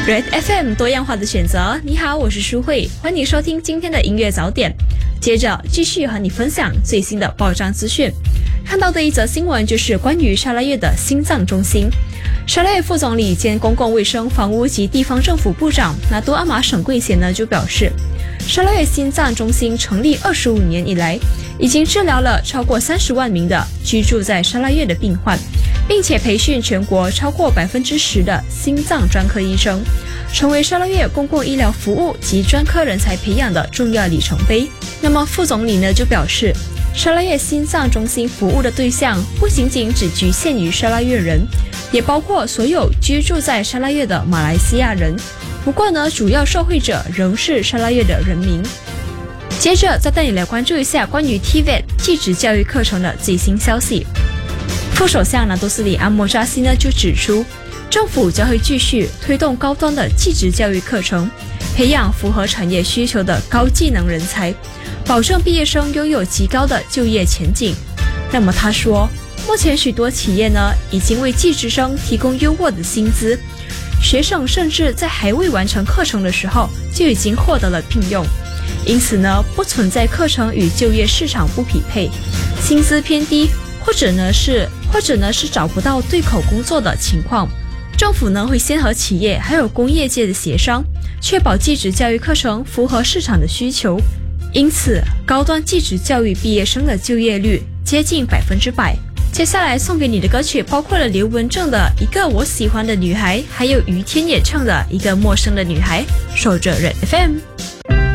Red FM 多样化的选择。你好，我是舒慧，欢迎收听今天的音乐早点。接着继续和你分享最新的报章资讯。看到的一则新闻就是关于沙拉越的心脏中心。沙拉越副总理兼公共卫生、房屋及地方政府部长拿督阿玛省贵贤呢就表示，沙拉越心脏中心成立25年以来，已经治疗了超过30万名的居住在沙拉越的病患，并且培训全国超过10%的心脏专科医生，成为沙拉越公共医疗服务及专科人才培养的重要里程碑。那么副总理呢就表示，沙拉越心脏中心服务的对象不仅仅只局限于沙拉越人，也包括所有居住在沙拉越的马来西亚人。不过呢，主要受惠者仍是沙拉越的人民。接着再带你来关注一下关于 TVET 技职教育课程的最新消息。副首相拿督斯里安莫扎西呢就指出，政府将会继续推动高端的技职教育课程，培养符合产业需求的高技能人才，保证毕业生拥有极高的就业前景。那么他说，目前许多企业呢已经为技职生提供优渥的薪资，学生甚至在还未完成课程的时候就已经获得了聘用，因此呢不存在课程与就业市场不匹配、薪资偏低或者呢是找不到对口工作的情况。政府呢会先和企业还有工业界的协商，确保技职教育课程符合市场的需求。因此高端技职教育毕业生的就业率接近100%。接下来送给你的歌曲包括了刘文正的《一个我喜欢的女孩》，还有于天也唱的《一个陌生的女孩》。守着 Red FM。